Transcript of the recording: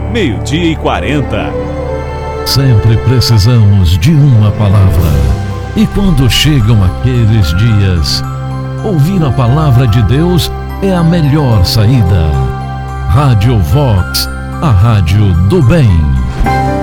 12:40. Sempre precisamos de uma palavra. E quando chegam aqueles dias, ouvir a palavra de Deus é a melhor saída. Rádio Vox, a rádio do bem.